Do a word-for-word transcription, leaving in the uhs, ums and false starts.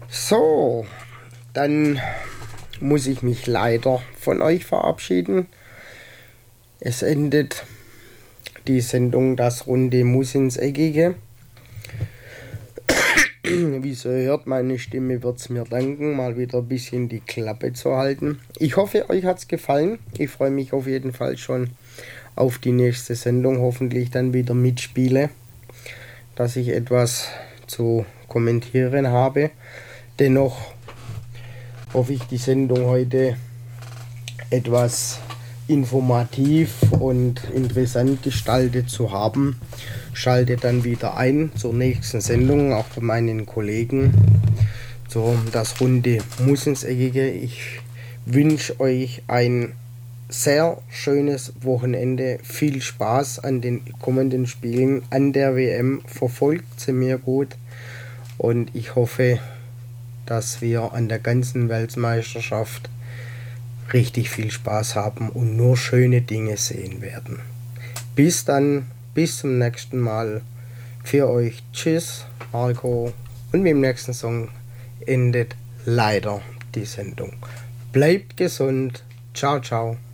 So, dann muss ich mich leider von euch verabschieden. Es endet die Sendung Das Runde muss ins Eckige. Wie so hört, meine Stimme wird es mir danken, mal wieder ein bisschen die Klappe zu halten. Ich hoffe, euch hat es gefallen. Ich freue mich auf jeden Fall schon auf die nächste Sendung. Hoffentlich dann wieder mitspiele, dass ich etwas zu kommentieren habe. Dennoch hoffe ich, die Sendung heute etwas informativ und interessant gestaltet zu haben. Schalte dann wieder ein zur nächsten Sendung, auch bei meinen Kollegen. So, das Runde muss ins Eckige. Ich wünsche euch ein sehr schönes Wochenende. Viel Spaß an den kommenden Spielen, an der W M. Verfolgt sie mir gut. Und ich hoffe, dass wir an der ganzen Weltmeisterschaft richtig viel Spaß haben und nur schöne Dinge sehen werden. Bis dann, bis zum nächsten Mal. Für euch, tschüss, Marco. Und mit dem nächsten Song endet leider die Sendung. Bleibt gesund. Ciao, ciao.